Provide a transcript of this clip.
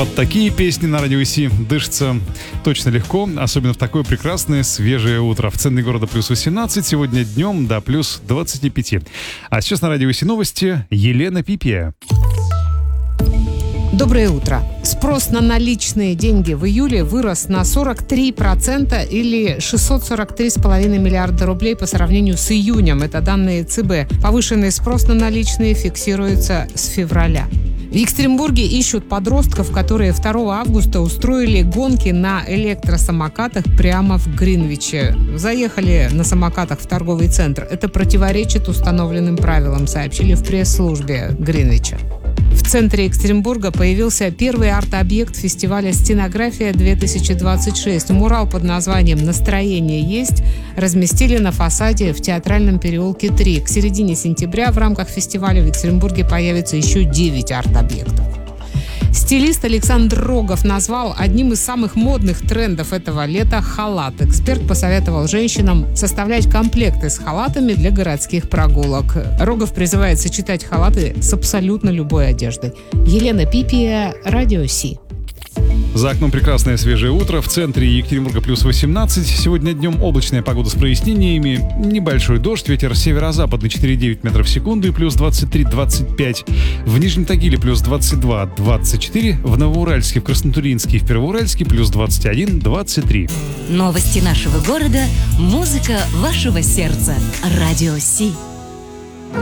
Под такие песни на радио ИСИ дышится точно легко, особенно в такое прекрасное свежее утро. В центре города плюс 18, сегодня днем до плюс 25. А сейчас на радио ИСИ новости. Елена Пипия. Доброе утро. Спрос на наличные деньги в июле вырос на 43% или 643,5 миллиарда рублей по сравнению с июнем. Это данные ЦБ. Повышенный спрос на наличные фиксируется с февраля. В Екатеринбурге ищут подростков, которые 2 августа устроили гонки на электросамокатах прямо в Гринвиче. Заехали на самокатах в торговый центр. Это противоречит установленным правилам, сообщили в пресс-службе Гринвича. В центре Екатеринбурга появился первый арт-объект фестиваля «Стенография-2026». Мурал под названием «Настроение есть» разместили на фасаде в Театральном переулке 3. К середине сентября в рамках фестиваля в Екатеринбурге появится еще 9 арт-объектов. Стилист Александр Рогов назвал одним из самых модных трендов этого лета халат. Эксперт посоветовал женщинам составлять комплекты с халатами для городских прогулок. Рогов призывает сочетать халаты с абсолютно любой одеждой. Елена Пипия, Радио СИ. За окном прекрасное свежее утро. В центре Екатеринбурга плюс 18. Сегодня днем облачная погода с прояснениями. Небольшой дождь, ветер северо-западный 4,9 метров в секунду и плюс 23-25. В Нижнем Тагиле плюс 22-24. В Новоуральске, в Краснотурьинске и в Первоуральске плюс 21-23. Новости нашего города, музыка вашего сердца. Радио СИ.